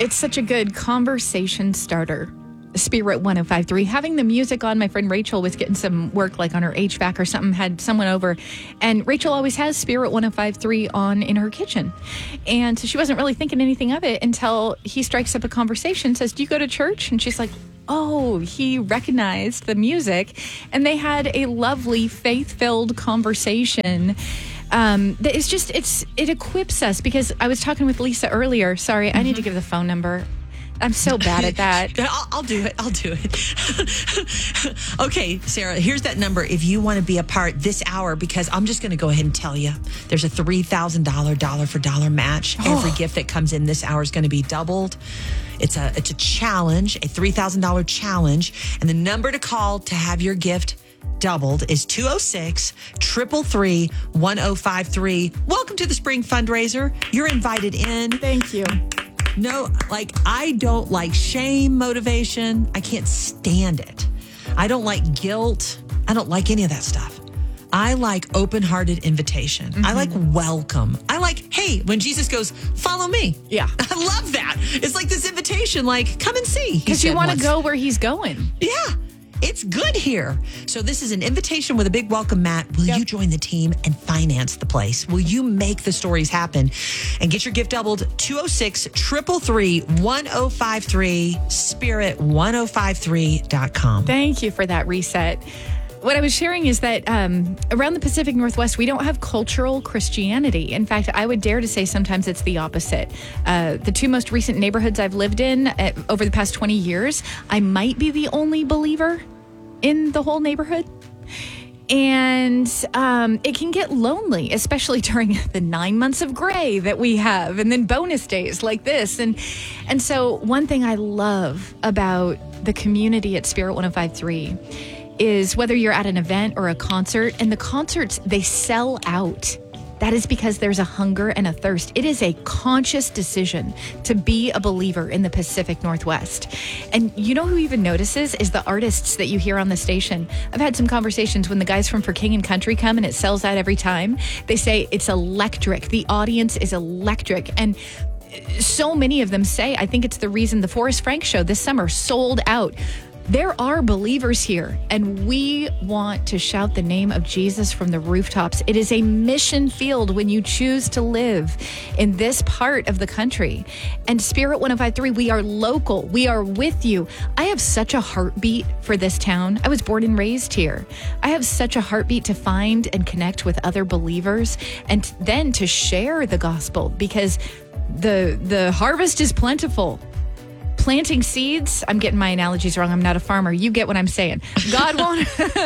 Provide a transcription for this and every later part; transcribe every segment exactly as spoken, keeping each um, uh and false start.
It's such a good conversation starter. Spirit one oh five point three. Having the music on, my friend Rachel was getting some work like on her H V A C or something, had someone over. And Rachel always has Spirit one oh five point three on in her kitchen. And so she wasn't really thinking anything of it until he strikes up a conversation, says, do you go to church? And she's like, oh, he recognized the music. And they had a lovely faith-filled conversation. Um, that it's just, it's, it equips us, because I was talking with Lisa earlier. Sorry, mm-hmm. I need to give the phone number. I'm so bad at that. I'll, I'll do it. I'll do it. Okay, Sarah, here's that number if you want to be a part this hour, because I'm just going to go ahead and tell you there's a three thousand dollars dollar for dollar match. Oh. Every gift that comes in this hour is going to be doubled. It's a, it's a challenge, a three thousand dollars challenge. And the number to call to have your gift doubled is two oh six, three three three, one oh five three. Welcome to the spring fundraiser. You're invited in. Thank you. No, like, I don't like shame motivation. I can't stand it. I don't like guilt. I don't like any of that stuff. I like open-hearted invitation. Mm-hmm. I like welcome. I like, hey, when Jesus goes, follow me. Yeah. I love that. It's like this invitation, like, come and see. Because you want to go where he's going. Yeah. It's good here. So this is an invitation with a big welcome mat. Will yep. you join the team and finance the place? Will you make the stories happen and get your gift doubled? two oh six, three three three, one oh five three, spirit one oh five three dot com. Thank you for that reset. What I was sharing is that um, around the Pacific Northwest, we don't have cultural Christianity. In fact, I would dare to say sometimes it's the opposite. Uh, the two most recent neighborhoods I've lived in uh, over the past twenty years, I might be the only believer in the whole neighborhood. And um, it can get lonely, especially during the nine months of gray that we have, and then bonus days like this. And and so one thing I love about the community at Spirit one oh five point three is whether you're at an event or a concert, and the concerts, they sell out. That is because there's a hunger and a thirst. It is a conscious decision to be a believer in the Pacific Northwest. And you know who even notices is the artists that you hear on the station. I've had some conversations when the guys from For King and Country come and it sells out every time. They say it's electric. The audience is electric. And so many of them say, I think it's the reason the Forrest Frank show this summer sold out. There are believers here, and we want to shout the name of Jesus from the rooftops. It is a mission field when you choose to live in this part of the country. And Spirit one oh five point three, we are local. We are with you. I have such a heartbeat for this town. I was born and raised here. I have such a heartbeat to find and connect with other believers, and then to share the gospel, because the the harvest is plentiful. Planting seeds, I'm getting my analogies wrong. I'm not a farmer. You get what I'm saying. God won't.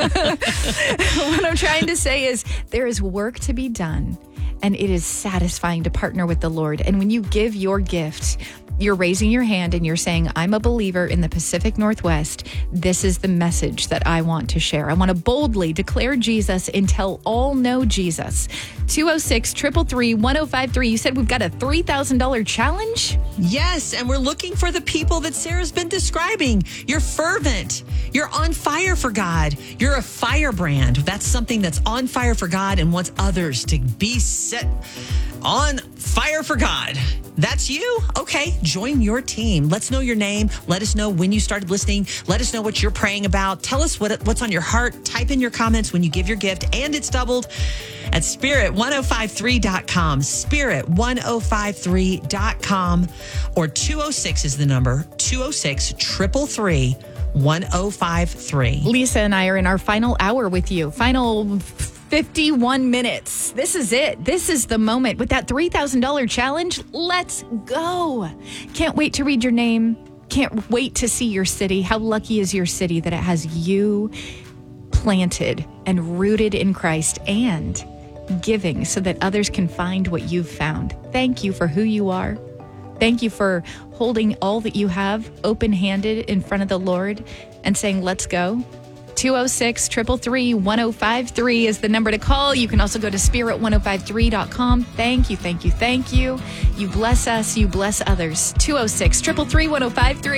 What I'm trying to say is there is work to be done, and it is satisfying to partner with the Lord. And when you give your gift, you're raising your hand and you're saying, I'm a believer in the Pacific Northwest. This is the message that I want to share. I want to boldly declare Jesus until all know Jesus. two oh six, three three three, one oh five three. You said we've got a three thousand dollars challenge? Yes, and we're looking for the people that Sarah's been describing. You're fervent. You're on fire for God. You're a firebrand. That's something that's on fire for God and wants others to be set on fire for God. That's you? Okay, join your team. Let's know your name. Let us know when you started listening. Let us know what you're praying about. Tell us what what's on your heart. Type in your comments when you give your gift, and it's doubled at spirit one oh five three dot com. spirit one oh five three dot com, or two oh six is the number, two oh six, three three three, one oh five three. Lisa and I are in our final hour with you. Final fifty-one minutes. This is it. This is the moment. With that three thousand dollars challenge, let's go. Can't wait to read your name. Can't wait to see your city. How lucky is your city that it has you planted and rooted in Christ and giving so that others can find what you've found. Thank you for who you are. Thank you for holding all that you have open-handed in front of the Lord and saying, let's go. two oh six, three three three, one oh five three is the number to call. You can also go to spirit one oh five three dot com. Thank you, thank you, thank you. You bless us, you bless others. two oh six, three three three, one oh five three.